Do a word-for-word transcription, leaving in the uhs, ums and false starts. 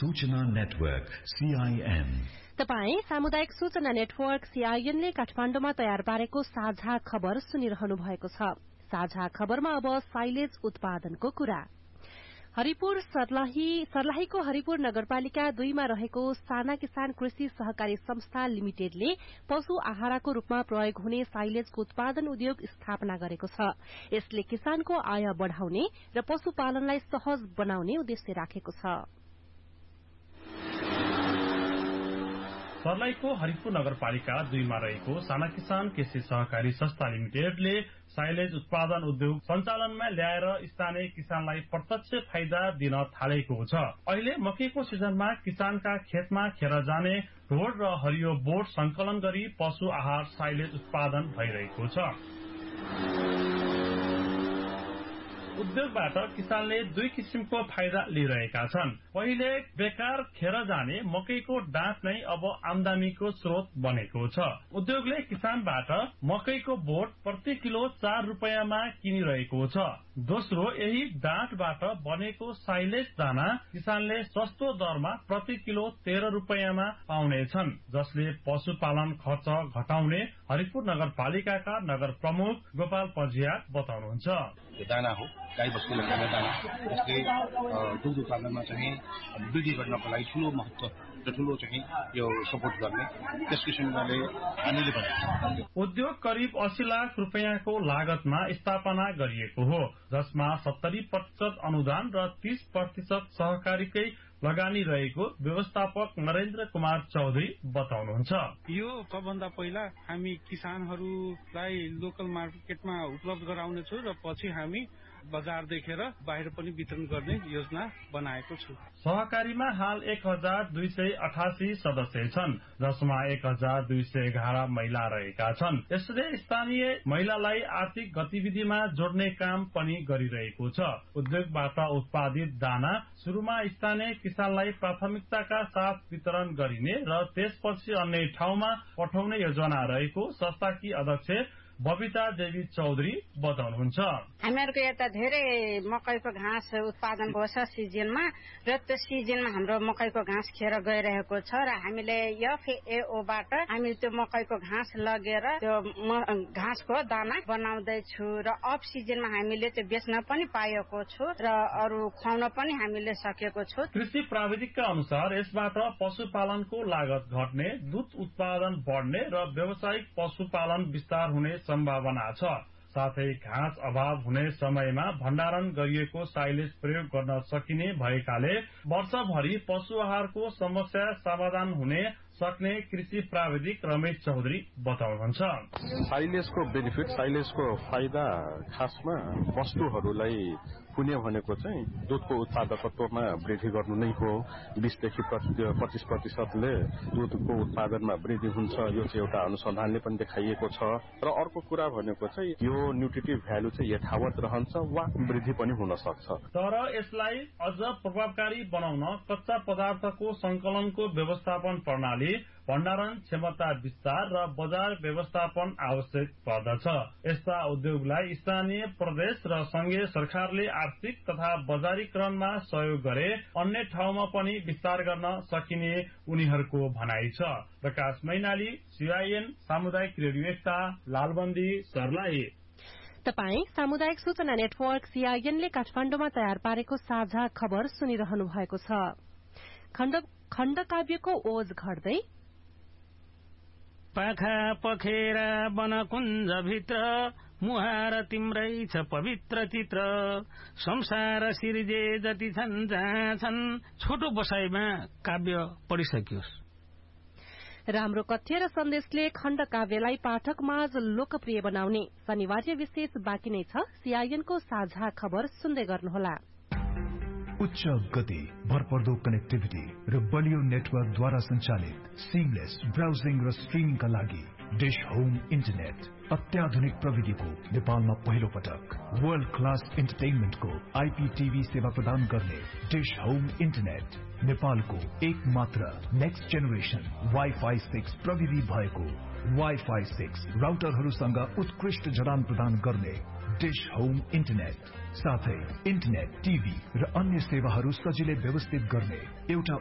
सूचना network CIN. तपाई सामुदायिक सूचना नेटवर्क सीआईएन ले काठमाडौँमा तयार पारेको साझा खबर सुनिरहनु भएको छ। साझा खबरमा अब साइलेज उत्पादनको कुरा। हरिपुर सर्लाही सर्लाहीको हरिपुर नगरपालिका दुईमा रहेको साना किसान कृषि सहकारी संस्था लिमिटेडले पशु आहारको रूपमा प्रयोग हुने साइलेजको उत्पादन उद्योग स्थापना गरेको छ। यसले किसानको आय बढ़ाउने र पशुपालनलाई सहज बनाउने उद्देश्य राखेको छ। सर्लाहीको हरिपुर नगरपालिका दुईमा रहेको साना किसान कृषि सहकारी संस्था लिमिटेडले साइलेज उत्पादन उद्योग सञ्चालनमा ल्याएर स्थानीय किसानलाई प्रत्यक्ष फाइदा दिन थालेको छ। अहिले मकैको सिजनमा किसानका खेतमा खेर जाने ढोड र हरियो बोट संकलन गरी पशु आहार साइलेज उत्पादन भइरहेको छ। उद्योगबाट किसानले दुई किसिमको फाइदा लिइरहेका छन्। पहिले बेकार खेर जाने मकैको डाँठ नै अब आमदानीको स्रोत बनेको छ। उद्योगले किसानबाट मकैको बोट प्रति किलो चार रुपियाँमा किनिरहेको छ। दोस्रो, यही डाँठबाट बनेको साइलेज दाना किसानले सस्तो दरमा प्रति किलो तेह्र रुपियाँमा पाउनेछन्, जसले पशुपालन खर्च घटाउने हरिपुर नगरपालिकाका नगर प्रमुख गोपाल पजिया बताउनुहुन्छ। दाना हो गाई बस्तुले खाने दाना, जसले दुध उत्पादनमा चाहिँ वृद्धि गर्नको लागि ठूलो महत्व र ठूलो चाहिँ यो सपोर्ट गर्ने त्यस किसिमले हामीले भने उद्योग करिब अस्सी लाख रुपियाँको लागतमा स्थापना गरिएको हो, जसमा सत्तरी प्रतिशत अनुदान र तीस प्रतिशत सहकारीकै लगानी रहेको व्यवस्थापक नरेन्द्र कुमार चौधरी बताउनुहुन्छ। यो सबभन्दा पहिला हामी किसानहरूलाई लोकल मार्केटमा उपलब्ध गराउनेछौँ र पछि हामी बजार देखेर बाहिर पनि वितरण गर्ने योजना बनाएको छु। सहकारीमा हाल एक हजार दुई सय अठासी सदस्य छन्, जसमा एक हजार दुई सय एघार महिला रहेका छन्। यसले स्थानीय महिलालाई आर्थिक गतिविधिमा जोड्ने काम पनि गरिरहेको छ। उद्योगबाट उत्पादित दाना सुरुमा स्थानीय किसानलाई प्राथमिकताका साथ वितरण गरिने र त्यसपछि अन्य ठाउँमा पठाउने योजना रहेको संस्थाकी अध्यक्ष बबिता देवी चौधरी बताउनुहुन्छ। हामीहरूको यता धेरै मकैको घाँस उत्पादन भएको छ सिजनमा, र त्यो सिजनमा हाम्रो मकैको घाँस खेर गइरहेको छ र हामीले एफएओबाट हामी त्यो मकैको घाँस लगेर त्यो घाँसको दाना बनाउँदैछु र अफ सिजनमा हामीले त्यो बेच्न पनि पाएको छु र अरू खुवाउन पनि हामीले सकेको छु। कृषि प्राविधिकका अनुसार यसबाट पशुपालनको लागत घट्ने, दूध उत्पादन बढ्ने र व्यावसायिक पशुपालन विस्तार हुने सम्भावना छ। साथै घाँस अभाव हुने समयमा भण्डारण गरिएको साइलेज प्रयोग गर्न सकिने भएकाले वर्षभरि पशु आहारको समस्या समाधान हुने सक्ने कृषि प्राविधिक रमेश चौधरी बताउनुहुन्छ। साइलेजको बेनिफिट, साइलेजको फाइदा खासमा वस्तुहरूलाई पुण्य भनेको चाहिँ दूधको उत्पादकत्वमा वृद्धि गर्नु नै हो। बीसदेखि पच्चीस प्रतिशतले दूधको उत्पादनमा वृद्धि हुन्छ, यो चाहिँ एउटा अनुसन्धानले पनि देखाइएको छ। र अर्को कुरा भनेको चाहिँ यो न्युट्रिटिभ भ्यालु चाहिँ यथावत रहन्छ वा वृद्धि पनि हुन सक्छ। तर यसलाई अझ प्रभावकारी बनाउन कच्चा पदार्थको संकलनको व्यवस्थापन प्रणाली, भण्डारण क्षमता विस्तार र बजार व्यवस्थापन आवश्यक पर्दछ। यस्ता उद्योगलाई स्थानीय, प्रदेश र संघीय सरकारले आर्थिक तथा बजारीकरणमा सहयोग गरे अन्य ठाउँमा पनि विस्तार गर्न सकिने उनीहरूको भनाइ छ। प्रकाश मैनाली, सीआईएन सामुदायिक रेडियो एकता, लालबन्दी, सर्लाही। तपाई सामुदायिक सूचना नेटवर्क सीआईएनले काठमाडौँमा तयार पारेको साझा खबर सुनिरहनु भएको छ। खण्ड खण्ड काव्यको ओज घट्दै पाखा पखेर वनकुञ्ज भित्र मुहार तिम्रै छ पवित्र चित्र, संसार सिर्जे जति छन् जहाँ छन्। छोटो बसाइमा काव्य पढिसकियोस्। राम्रो कथ्य र सन्देशले खण्ड काव्यलाई पाठक माझ लोकप्रिय बनाउने शनिवार्य विशेष बाँकी नै छ। सीआईएनको साझा खबर सुन्दै गर्नुहोला। उच्च गति, भरपर्दो कनेक्टिभिटी र बलियो नेटवर्कद्वारा सञ्चालित सिमलेस ब्राउजिङ र स्ट्रिमिङका लागि डिश होम इन्टरनेट अत्याधुनिक प्रविधिको नेपालमा पहिलो पटक वर्ल्ड क्लास इन्टरटेनमेन्टको आईपीटीभी सेवा प्रदान गर्ने डिश होम इन्टरनेट नेपालको एक मात्र नेक्स्ट जेनेरेसन वाइफाई सिक्स प्रविधि भएको वाइफाई सिक्स राउटरहरूसँग उत्कृष्ट जडान प्रदान गर्ने डिश होम इन्टरनेट, साथै इन्टरनेट, टिभी र अन्य सेवाहरू सजिलै व्यवस्थित गर्ने एउटा